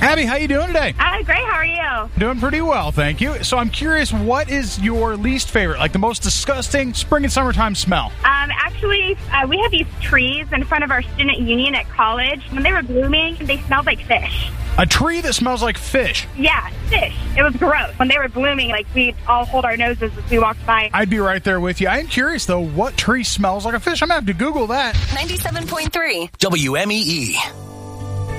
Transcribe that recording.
Abby, how you doing today? Great. How are you? Doing pretty well, thank you. So I'm curious, what is your least favorite, like the most disgusting spring and summertime smell? Actually, we have these trees in front of our student union at college. When they were blooming, they smelled like fish. A tree that smells like fish? Yeah, fish. It was gross. When they were blooming, like, we'd all hold our noses as we walked by. I'd be right there with you. I'm curious, though, what tree smells like a fish? I'm going to have to Google that. 97.3 WMEE.